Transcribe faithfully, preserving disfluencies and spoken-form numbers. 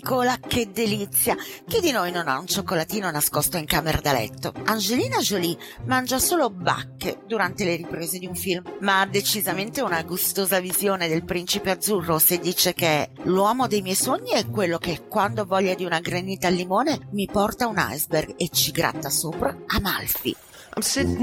Eccola, che delizia! Chi di noi non ha un cioccolatino nascosto in camera da letto? Angelina Jolie mangia solo bacche durante le riprese di un film, ma ha decisamente una gustosa visione del principe azzurro se dice che l'uomo dei miei sogni è quello che, quando ho voglia di una granita al limone, mi porta un iceberg e ci gratta sopra Amalfi. I'm sitting